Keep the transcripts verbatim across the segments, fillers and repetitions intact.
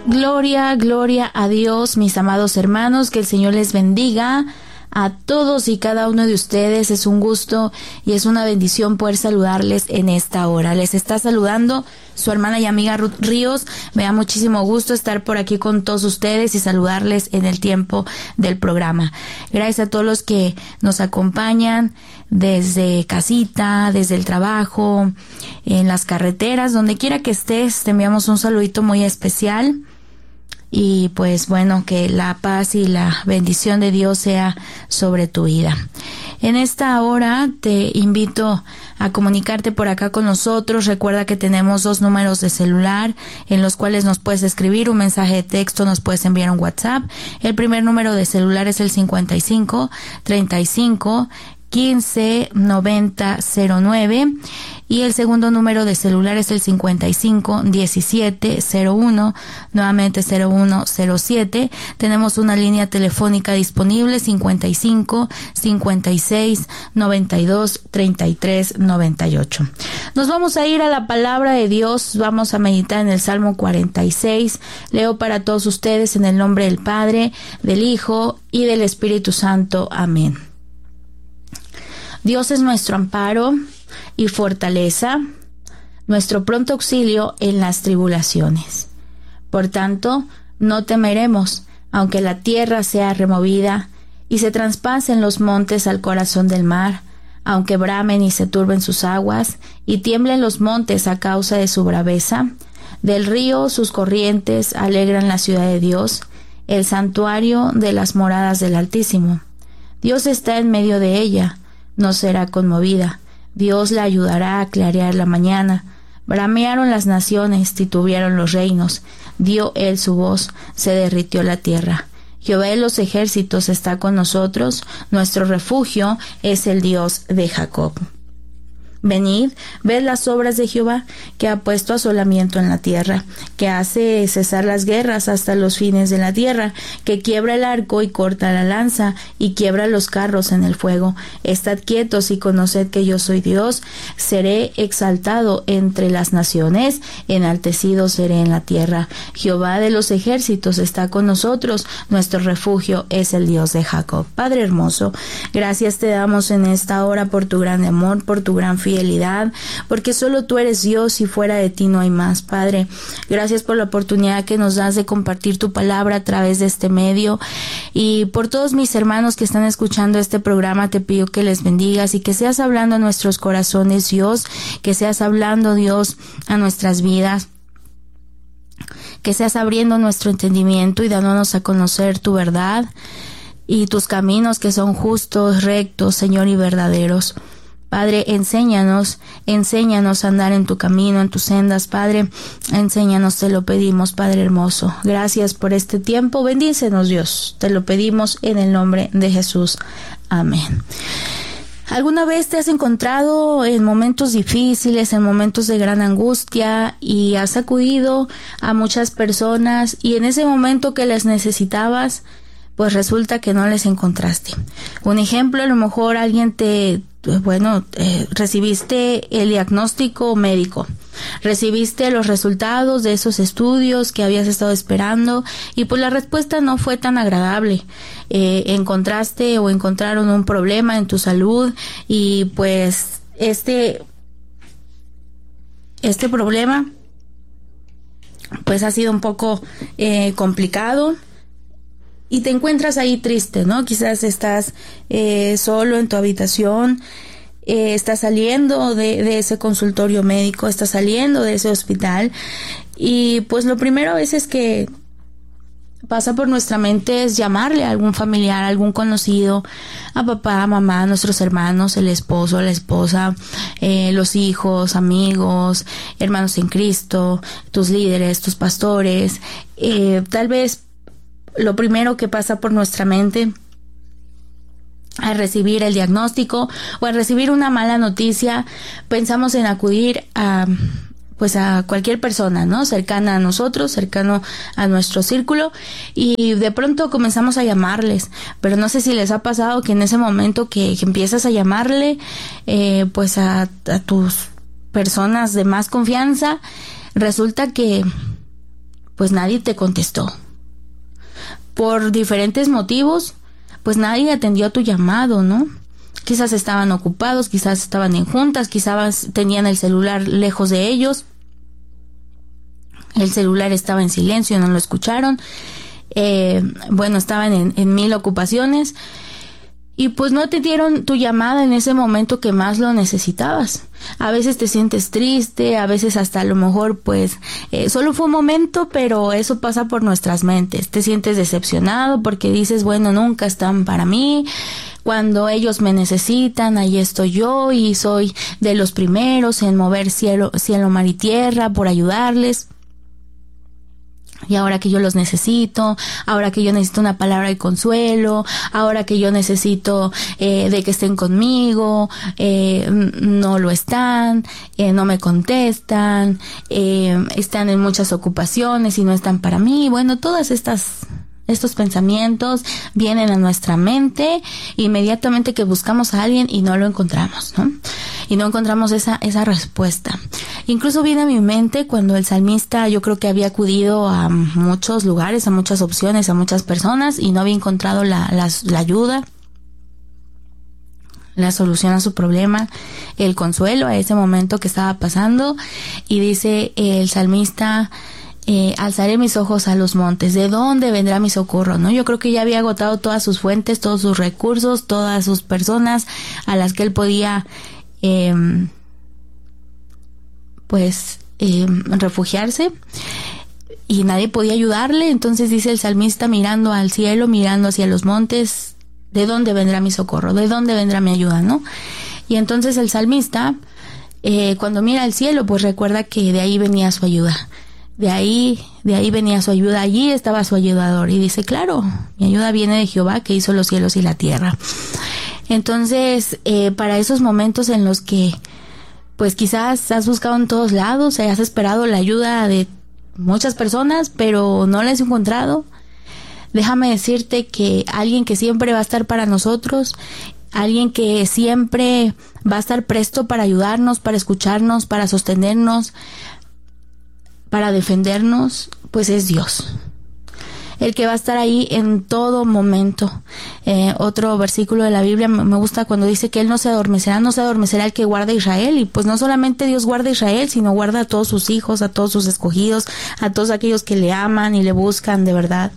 Gloria, gloria a Dios, mis amados hermanos, que el Señor les bendiga a todos y cada uno de ustedes. Es un gusto y es una bendición poder saludarles en esta hora. Les está saludando su hermana y amiga Ruth Ríos. Me da muchísimo gusto estar por aquí con todos ustedes y saludarles en el tiempo del programa. Gracias a todos los que nos acompañan desde casita, desde el trabajo, en las carreteras, donde quiera que estés. Te enviamos un saludito muy especial. Y pues bueno, que la paz y la bendición de Dios sea sobre tu vida. En esta hora te invito a comunicarte por acá con nosotros. Recuerda que tenemos dos números de celular en los cuales nos puedes escribir un mensaje de texto, nos puedes enviar un WhatsApp. El primer número de celular es el cincuenta y cinco, treinta y cinco, quince, noventa, cero nueve. Y el segundo número de celular es el cincuenta y cinco, diecisiete, cero uno, nuevamente cero uno cero siete. Tenemos una línea telefónica disponible cincuenta y cinco, cincuenta y seis, noventa y dos, treinta y tres, noventa y ocho. Nos vamos a ir a la palabra de Dios. Vamos a meditar en el Salmo cuarenta y seis. Leo para todos ustedes en el nombre del Padre, del Hijo y del Espíritu Santo. Amén. Dios es nuestro amparo y fortaleza, nuestro pronto auxilio en las tribulaciones. Por tanto, no temeremos, aunque la tierra sea removida y se traspasen los montes al corazón del mar, aunque bramen y se turben sus aguas y tiemblen los montes a causa de su braveza. Del río sus corrientes alegran la ciudad de Dios, el santuario de las moradas del Altísimo. Dios está en medio de ella, no será conmovida. Dios la ayudará a clarear la mañana. Bramearon las naciones, titubearon los reinos. Dio él su voz, se derritió la tierra. Jehová de los ejércitos está con nosotros. Nuestro refugio es el Dios de Jacob. Venid, ved las obras de Jehová, que ha puesto asolamiento en la tierra, que hace cesar las guerras hasta los fines de la tierra, que quiebra el arco y corta la lanza, y quiebra los carros en el fuego. Estad quietos y conoced que yo soy Dios. Seré exaltado entre las naciones, enaltecido seré en la tierra. Jehová de los ejércitos está con nosotros. Nuestro refugio es el Dios de Jacob. Padre hermoso, gracias te damos en esta hora por tu gran amor, por tu gran fidelidad, porque solo tú eres Dios y fuera de ti no hay más. Padre, gracias por la oportunidad que nos das de compartir tu palabra a través de este medio, y por todos mis hermanos que están escuchando este programa te pido que les bendigas y que seas hablando a nuestros corazones, Dios, que seas hablando, Dios, a nuestras vidas, que seas abriendo nuestro entendimiento y dándonos a conocer tu verdad y tus caminos que son justos, rectos, Señor, y verdaderos. Padre, enséñanos, enséñanos a andar en tu camino, en tus sendas, Padre, enséñanos, te lo pedimos, Padre hermoso. Gracias por este tiempo, bendícenos, Dios, te lo pedimos en el nombre de Jesús. Amén. ¿Alguna vez te has encontrado en momentos difíciles, en momentos de gran angustia, y has acudido a muchas personas y en ese momento que les necesitabas, pues resulta que no les encontraste? Un ejemplo, a lo mejor alguien te, bueno, eh, recibiste el diagnóstico médico, recibiste los resultados de esos estudios que habías estado esperando y pues la respuesta no fue tan agradable. Eh, encontraste o encontraron un problema en tu salud y pues este, este problema pues ha sido un poco eh, complicado. Y te encuentras ahí triste, ¿no? Quizás estás eh, solo en tu habitación, eh, estás saliendo de, de ese consultorio médico, estás saliendo de ese hospital, y pues lo primero a veces que pasa por nuestra mente es llamarle a algún familiar, a algún conocido, a papá, a mamá, a nuestros hermanos, el esposo, la esposa, eh, los hijos, amigos, hermanos en Cristo, tus líderes, tus pastores. Eh, tal vez lo primero que pasa por nuestra mente al recibir el diagnóstico o al recibir una mala noticia, pensamos en acudir a pues a cualquier persona, ¿no? Cercana a nosotros, cercano a nuestro círculo, y de pronto comenzamos a llamarles. Pero no sé si les ha pasado que en ese momento que, que empiezas a llamarle eh, pues a, a tus personas de más confianza, resulta que pues nadie te contestó. Por diferentes motivos, pues nadie atendió tu llamado, ¿no? Quizás estaban ocupados, quizás estaban en juntas, quizás tenían el celular lejos de ellos. El celular estaba en silencio, no lo escucharon. Eh, bueno, estaban en, en mil ocupaciones. Y pues no te dieron tu llamada en ese momento que más lo necesitabas. A veces te sientes triste, a veces hasta a lo mejor pues eh, solo fue un momento, pero eso pasa por nuestras mentes. Te sientes decepcionado porque dices, bueno, nunca están para mí. Cuando ellos me necesitan, ahí estoy yo y soy de los primeros en mover cielo, cielo, mar y tierra por ayudarles. Y ahora que yo los necesito, ahora que yo necesito una palabra de consuelo, ahora que yo necesito eh, de que estén conmigo, eh, no lo están, eh, no me contestan, eh, están en muchas ocupaciones y no están para mí. Bueno, todas estas estos pensamientos vienen a nuestra mente inmediatamente que buscamos a alguien y no lo encontramos, ¿no? Y no encontramos esa esa respuesta. Incluso viene a mi mente cuando el salmista, yo creo que había acudido a muchos lugares, a muchas opciones, a muchas personas y no había encontrado la, la, la ayuda, la solución a su problema, el consuelo a ese momento que estaba pasando. Y dice el salmista, eh, alzaré mis ojos a los montes, ¿de dónde vendrá mi socorro? ¿No? Yo creo que ya había agotado todas sus fuentes, todos sus recursos, todas sus personas a las que él podía eh, pues eh, refugiarse, y nadie podía ayudarle. Entonces dice el salmista, mirando al cielo, mirando hacia los montes, ¿de dónde vendrá mi socorro? ¿De dónde vendrá mi ayuda? ¿No? Y entonces el salmista, eh, cuando mira al cielo, pues recuerda que de ahí venía su ayuda. De ahí, de ahí venía su ayuda, allí estaba su ayudador. Y dice, claro, mi ayuda viene de Jehová, que hizo los cielos y la tierra. Entonces, eh, para esos momentos en los que pues quizás has buscado en todos lados, has esperado la ayuda de muchas personas, pero no la has encontrado, déjame decirte que alguien que siempre va a estar para nosotros, alguien que siempre va a estar presto para ayudarnos, para escucharnos, para sostenernos, para defendernos, pues es Dios. El que va a estar ahí en todo momento. Eh, otro versículo de la Biblia me gusta cuando dice que Él no se adormecerá, no se adormecerá el que guarda a Israel. Y pues no solamente Dios guarda a Israel, sino guarda a todos sus hijos, a todos sus escogidos, a todos aquellos que le aman y le buscan de verdad.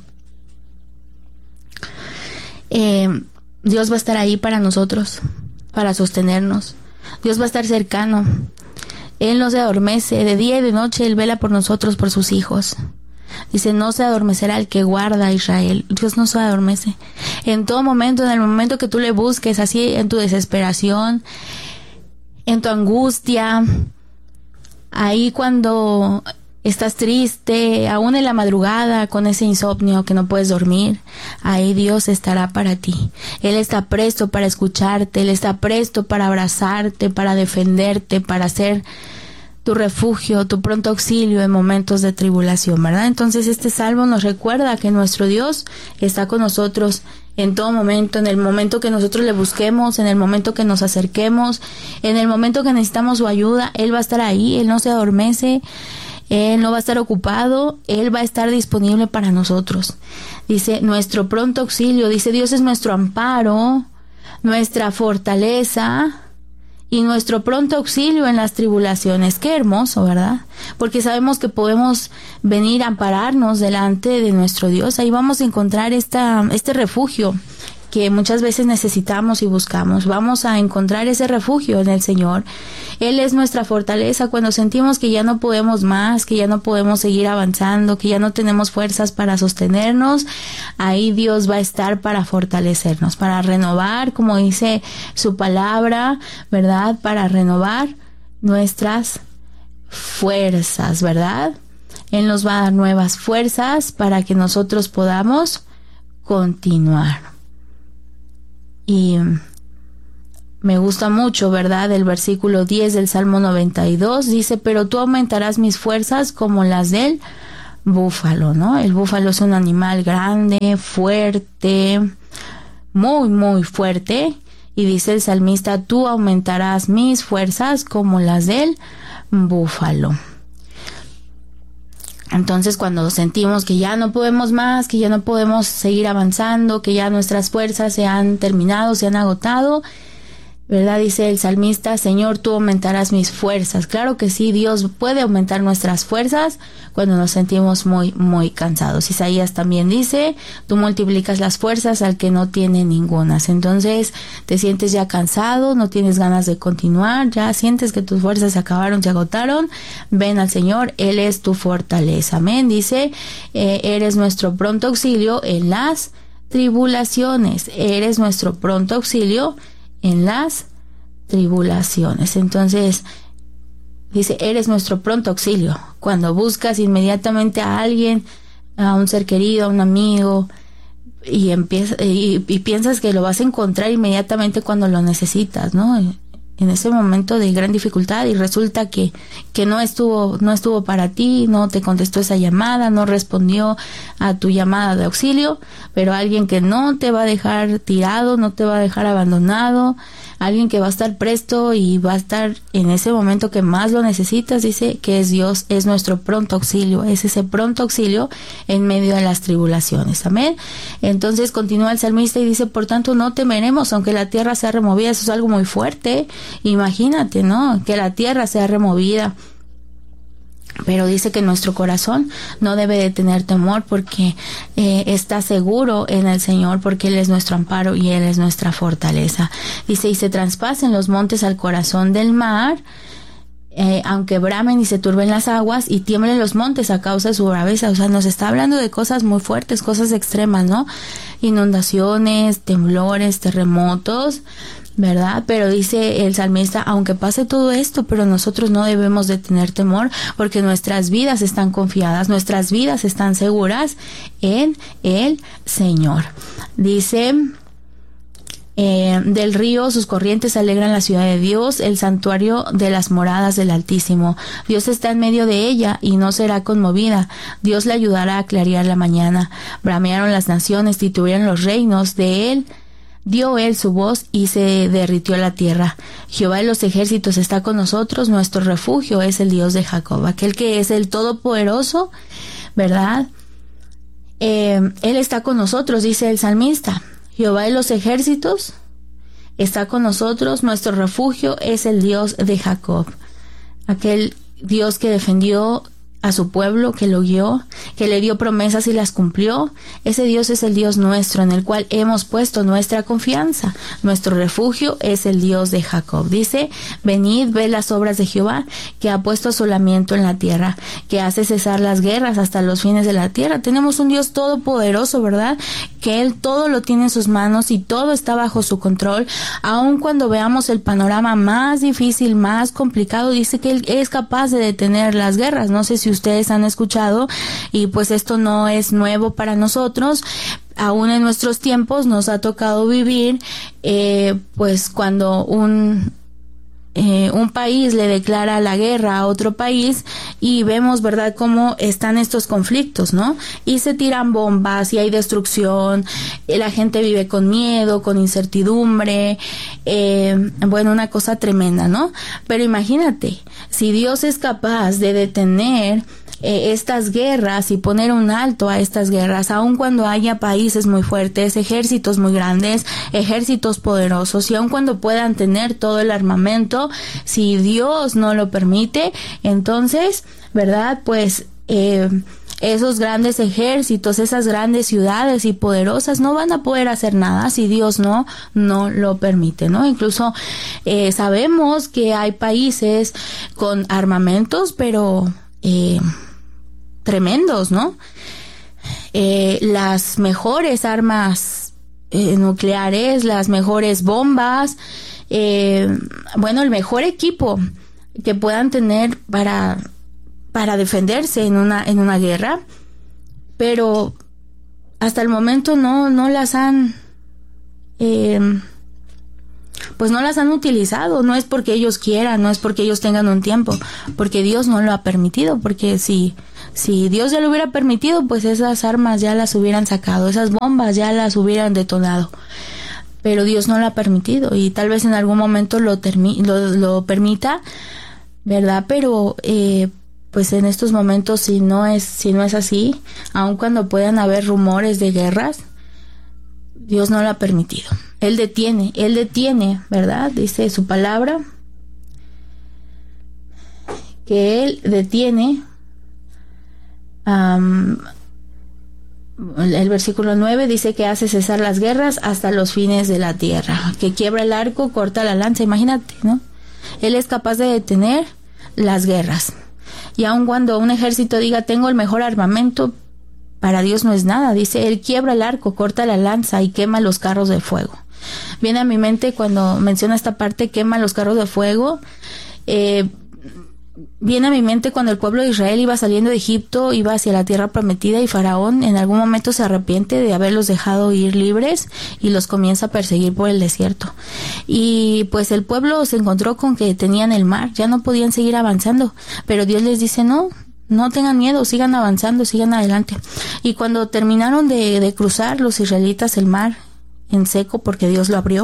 Eh, Dios va a estar ahí para nosotros, para sostenernos. Dios va a estar cercano. Él no se adormece, de día y de noche Él vela por nosotros, por sus hijos. Dice, no se adormecerá el que guarda a Israel. Dios no se adormece. En todo momento, en el momento que tú le busques, así en tu desesperación, en tu angustia, ahí cuando estás triste, aún en la madrugada con ese insomnio que no puedes dormir, ahí Dios estará para ti. Él está presto para escucharte, Él está presto para abrazarte, para defenderte, para ser tu refugio, tu pronto auxilio en momentos de tribulación, ¿verdad? Entonces este salmo nos recuerda que nuestro Dios está con nosotros en todo momento, en el momento que nosotros le busquemos, en el momento que nos acerquemos, en el momento que necesitamos su ayuda, Él va a estar ahí, Él no se adormece, Él no va a estar ocupado, Él va a estar disponible para nosotros. Dice, nuestro pronto auxilio, dice, Dios es nuestro amparo, nuestra fortaleza y nuestro pronto auxilio en las tribulaciones. Qué hermoso, ¿verdad? Porque sabemos que podemos venir a ampararnos delante de nuestro Dios. Ahí vamos a encontrar esta, este refugio que muchas veces necesitamos y buscamos. Vamos a encontrar ese refugio en el Señor. Él es nuestra fortaleza cuando sentimos que ya no podemos más, que ya no podemos seguir avanzando, que ya no tenemos fuerzas para sostenernos. Ahí Dios va a estar para fortalecernos, para renovar, como dice su palabra, ¿verdad? Para renovar nuestras fuerzas, ¿verdad? Él nos va a dar nuevas fuerzas para que nosotros podamos continuar. Y me gusta mucho, ¿verdad? El versículo diez del Salmo noventa y dos dice, pero tú aumentarás mis fuerzas como las del búfalo, ¿no? El búfalo es un animal grande, fuerte, muy, muy fuerte. Y dice el salmista, tú aumentarás mis fuerzas como las del búfalo. Entonces, cuando sentimos que ya no podemos más, que ya no podemos seguir avanzando, que ya nuestras fuerzas se han terminado, se han agotado, ¿verdad? Dice el salmista, Señor, tú aumentarás mis fuerzas. Claro que sí, Dios puede aumentar nuestras fuerzas cuando nos sentimos muy, muy cansados. Isaías también dice, tú multiplicas las fuerzas al que no tiene ningunas. Entonces, te sientes ya cansado, no tienes ganas de continuar, ya sientes que tus fuerzas se acabaron, se agotaron. Ven al Señor, Él es tu fortaleza. Amén. Dice, eh, eres nuestro pronto auxilio en las tribulaciones. Eres nuestro pronto auxilio en las tribulaciones. Entonces dice, eres nuestro pronto auxilio. Cuando buscas inmediatamente a alguien, a un ser querido, a un amigo, y empieza, y, y piensas que lo vas a encontrar inmediatamente cuando lo necesitas, ¿no? En ese momento de gran dificultad, y resulta que, que no estuvo, no estuvo para ti, no te contestó esa llamada, no respondió a tu llamada de auxilio, pero alguien que no te va a dejar tirado, no te va a dejar abandonado, alguien que va a estar presto y va a estar en ese momento que más lo necesitas, dice que es Dios, es nuestro pronto auxilio, es ese pronto auxilio en medio de las tribulaciones. Amén. Entonces continúa el salmista y dice, por tanto no temeremos aunque la tierra sea removida. Eso es algo muy fuerte. Imagínate, ¿no? Que la tierra sea removida. Pero dice que nuestro corazón no debe de tener temor porque eh, está seguro en el Señor, porque Él es nuestro amparo y Él es nuestra fortaleza. Dice, y se traspasen los montes al corazón del mar, eh, aunque bramen y se turben las aguas y tiemblen los montes a causa de su braveza. O sea, nos está hablando de cosas muy fuertes, cosas extremas, ¿no? Inundaciones, temblores, terremotos, ¿verdad? Pero dice el salmista, aunque pase todo esto, pero nosotros no debemos de tener temor porque nuestras vidas están confiadas, nuestras vidas están seguras en el Señor. Dice, eh, del río sus corrientes alegran la ciudad de Dios, el santuario de las moradas del Altísimo. Dios está en medio de ella y no será conmovida. Dios le ayudará a clarear la mañana. Bramearon las naciones, titubearon los reinos, de él dio él su voz y se derritió la tierra. Jehová de los ejércitos está con nosotros, nuestro refugio es el Dios de Jacob, aquel que es el Todopoderoso, ¿verdad? Eh, él está con nosotros, dice el salmista. Jehová de los ejércitos está con nosotros, nuestro refugio es el Dios de Jacob, aquel Dios que defendió a su pueblo, que lo guió, que le dio promesas y las cumplió. Ese Dios es el Dios nuestro, en el cual hemos puesto nuestra confianza. Nuestro refugio es el Dios de Jacob. Dice, venid, ved las obras de Jehová, que ha puesto asolamiento en la tierra, que hace cesar las guerras hasta los fines de la tierra. Tenemos un Dios todopoderoso, ¿verdad? Que Él todo lo tiene en sus manos y todo está bajo su control. Aun cuando veamos el panorama más difícil, más complicado, dice que Él es capaz de detener las guerras. No sé si ustedes han escuchado, y pues esto no es nuevo para nosotros. Aún en nuestros tiempos nos ha tocado vivir, eh, pues cuando un Eh, un país le declara la guerra a otro país y vemos, ¿verdad?, cómo están estos conflictos, ¿no? Y se tiran bombas y hay destrucción, eh, la gente vive con miedo, con incertidumbre, eh, bueno, una cosa tremenda, ¿no? Pero imagínate, si Dios es capaz de detener Eh, estas guerras y poner un alto a estas guerras, aun cuando haya países muy fuertes, ejércitos muy grandes, ejércitos poderosos, y aun cuando puedan tener todo el armamento, si Dios no lo permite, entonces, ¿verdad? Pues eh, esos grandes ejércitos, esas grandes ciudades y poderosas no van a poder hacer nada si Dios no, no lo permite, ¿no? Incluso eh, sabemos que hay países con armamentos, pero eh, tremendos, ¿no? Eh, las mejores armas eh, nucleares, las mejores bombas, eh, bueno, el mejor equipo que puedan tener para, para defenderse en una, en una guerra, pero hasta el momento no, no las han, eh, pues no las han utilizado. No es porque ellos quieran, no es porque ellos tengan un tiempo, porque Dios no lo ha permitido, porque si Si Dios ya lo hubiera permitido, pues esas armas ya las hubieran sacado, esas bombas ya las hubieran detonado. Pero Dios no lo ha permitido y tal vez en algún momento lo, termi- lo, lo permita, ¿verdad? Pero eh, pues en estos momentos, si no es, si no es así, aun cuando puedan haber rumores de guerras, Dios no lo ha permitido. Él detiene, Él detiene, ¿verdad? Dice su palabra, que Él detiene, um, el versículo nueve dice que hace cesar las guerras hasta los fines de la tierra, que quiebra el arco, corta la lanza, imagínate, ¿no? Él es capaz de detener las guerras. Y aun cuando un ejército diga, tengo el mejor armamento, para Dios no es nada. Dice, Él quiebra el arco, corta la lanza y quema los carros de fuego. Viene a mi mente cuando menciona esta parte, quema los carros de fuego, eh, viene a mi mente cuando el pueblo de Israel iba saliendo de Egipto, iba hacia la tierra prometida, y Faraón en algún momento se arrepiente de haberlos dejado ir libres y los comienza a perseguir por el desierto. Y pues el pueblo se encontró con que tenían el mar, ya no podían seguir avanzando, pero Dios les dice, no, no tengan miedo, sigan avanzando, sigan adelante. Y cuando terminaron de, de cruzar los israelitas el mar en seco, porque Dios lo abrió,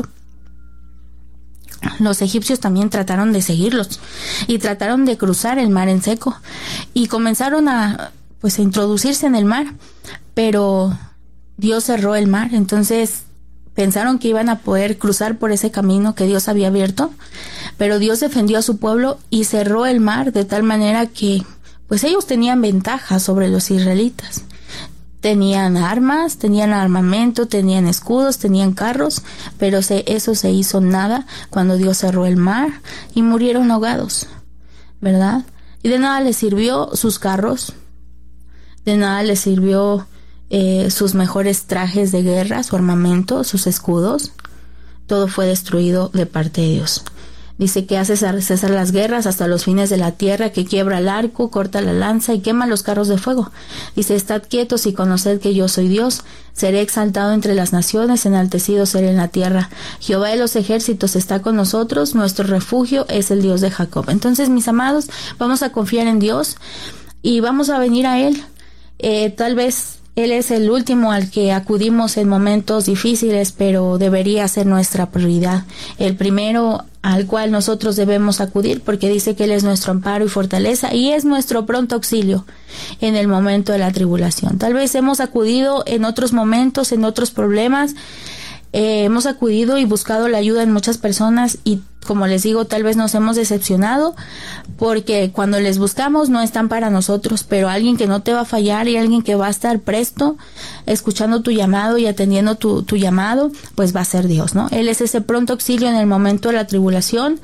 los egipcios también trataron de seguirlos y trataron de cruzar el mar en seco y comenzaron a pues a introducirse en el mar, pero Dios cerró el mar. Entonces pensaron que iban a poder cruzar por ese camino que Dios había abierto, pero Dios defendió a su pueblo y cerró el mar de tal manera que pues ellos tenían ventaja sobre los israelitas. Tenían armas, tenían armamento, tenían escudos, tenían carros, pero se, eso se hizo nada cuando Dios cerró el mar y murieron ahogados, ¿verdad? Y de nada les sirvió sus carros, de nada les sirvió eh, sus mejores trajes de guerra, su armamento, sus escudos. Todo fue destruido de parte de Dios. Dice que hace cesar las guerras hasta los fines de la tierra, que quiebra el arco, corta la lanza y quema los carros de fuego. Dice, estad quietos y conoced que yo soy Dios. Seré exaltado entre las naciones, enaltecido seré en la tierra. Jehová de los ejércitos está con nosotros, nuestro refugio es el Dios de Jacob. Entonces, mis amados, vamos a confiar en Dios y vamos a venir a Él. Eh, tal vez Él es el último al que acudimos en momentos difíciles, pero debería ser nuestra prioridad. El primero al cual nosotros debemos acudir, porque dice que Él es nuestro amparo y fortaleza y es nuestro pronto auxilio en el momento de la tribulación. Tal vez hemos acudido en otros momentos, en otros problemas, eh, hemos acudido y buscado la ayuda en muchas personas y, como les digo, tal vez nos hemos decepcionado porque cuando les buscamos no están para nosotros, pero alguien que no te va a fallar y alguien que va a estar presto escuchando tu llamado y atendiendo tu, tu llamado, pues va a ser Dios, ¿no? Él es ese pronto auxilio en el momento de la tribulación.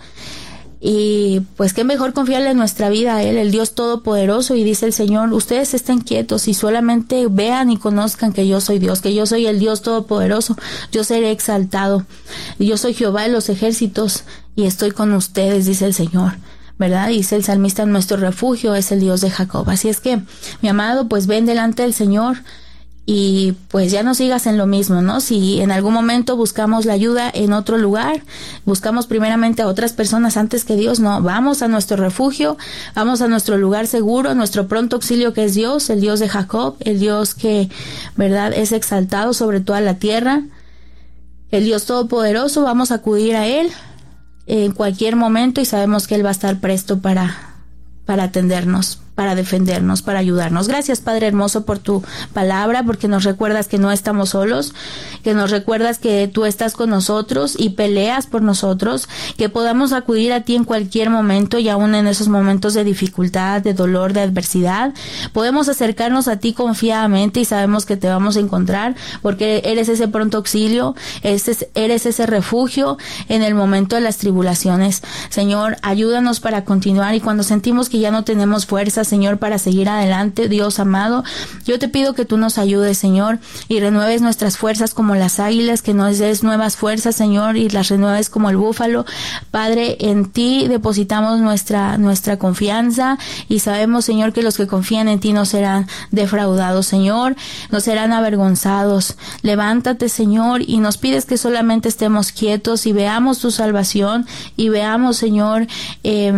Y pues qué mejor confiarle en nuestra vida a Él, el Dios Todopoderoso. Y dice el Señor, ustedes estén quietos y solamente vean y conozcan que yo soy Dios, que yo soy el Dios Todopoderoso. Yo seré exaltado. Yo soy Jehová de los ejércitos y estoy con ustedes, dice el Señor, ¿verdad? Dice el salmista, nuestro refugio es el Dios de Jacob. Así es que, mi amado, pues ven delante del Señor y pues ya no sigas en lo mismo, ¿no? Si en algún momento buscamos la ayuda en otro lugar, buscamos primeramente a otras personas antes que Dios, no, vamos a nuestro refugio, vamos a nuestro lugar seguro, nuestro pronto auxilio que es Dios, el Dios de Jacob, el Dios que, ¿verdad?, es exaltado sobre toda la tierra, el Dios Todopoderoso. Vamos a acudir a Él en cualquier momento y sabemos que Él va a estar presto para, para atendernos, para defendernos, para ayudarnos. Gracias, Padre hermoso, por tu palabra, porque nos recuerdas que no estamos solos, que nos recuerdas que tú estás con nosotros y peleas por nosotros, que podamos acudir a ti en cualquier momento y aún en esos momentos de dificultad, de dolor, de adversidad. Podemos acercarnos a ti confiadamente y sabemos que te vamos a encontrar porque eres ese pronto auxilio, eres ese refugio en el momento de las tribulaciones. Señor, ayúdanos para continuar y cuando sentimos que ya no tenemos fuerza, Señor, para seguir adelante, Dios amado, yo te pido que tú nos ayudes, Señor, y renueves nuestras fuerzas como las águilas, que nos des nuevas fuerzas, Señor, y las renueves como el búfalo. Padre, en ti depositamos nuestra, nuestra confianza y sabemos, Señor, que los que confían en ti no serán defraudados, Señor, no serán avergonzados. Levántate, Señor, y nos pides que solamente estemos quietos y veamos tu salvación y veamos, Señor, eh,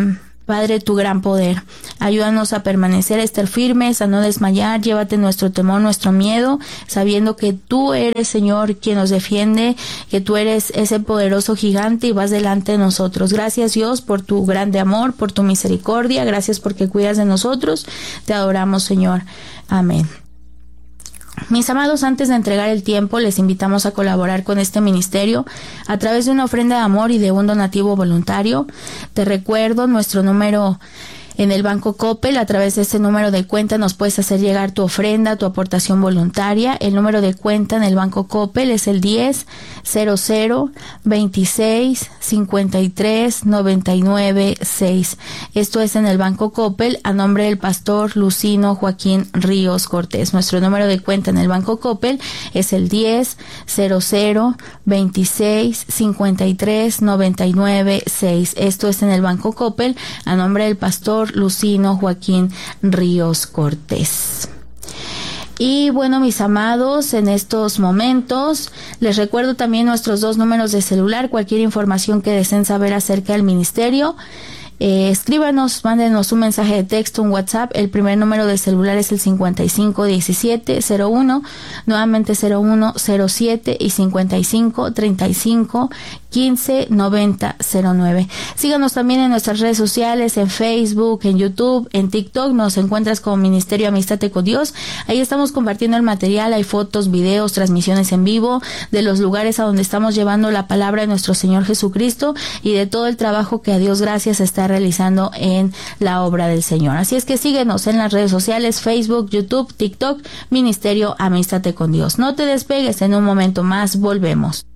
Padre, tu gran poder. Ayúdanos a permanecer, a estar firmes, a no desmayar. Llévate nuestro temor, nuestro miedo, sabiendo que tú eres, Señor, quien nos defiende, que tú eres ese poderoso gigante y vas delante de nosotros. Gracias, Dios, por tu grande amor, por tu misericordia. Gracias porque cuidas de nosotros. Te adoramos, Señor. Amén. Mis amados, antes de entregar el tiempo, les invitamos a colaborar con este ministerio a través de una ofrenda de amor y de un donativo voluntario. Te recuerdo nuestro número en el Banco Coppel. A través de este número de cuenta nos puedes hacer llegar tu ofrenda, tu aportación voluntaria. El número de cuenta en el Banco Coppel es el diez cero cero veintiséis cincuenta y tres noventa y nueve seis. Esto es en el Banco Coppel a nombre del pastor Lucino Joaquín Ríos Cortés. Nuestro número de cuenta en el Banco Coppel es el diez cero cero veintiséis cincuenta y tres noventa y nueve seis. Esto es en el Banco Coppel a nombre del pastor Lucino Joaquín Ríos Cortés. Y bueno, mis amados, en estos momentos les recuerdo también nuestros dos números de celular. Cualquier información que deseen saber acerca del ministerio, eh, escríbanos, mándenos un mensaje de texto, un WhatsApp. El primer número de celular es el cincuenta y cinco diecisiete cero uno, nuevamente cero uno cero siete y cincuenta y cinco treinta y cinco quince noventa cero nueve. Síganos también en nuestras redes sociales, en Facebook, en YouTube, en TikTok. Nos encuentras como Ministerio Amístate con Dios. Ahí estamos compartiendo el material. Hay fotos, videos, transmisiones en vivo de los lugares a donde estamos llevando la palabra de nuestro Señor Jesucristo y de todo el trabajo que a Dios gracias está realizando en la obra del Señor. Así es que síguenos en las redes sociales, Facebook, YouTube, TikTok, Ministerio Amístate con Dios. No te despegues, en un momento más volvemos.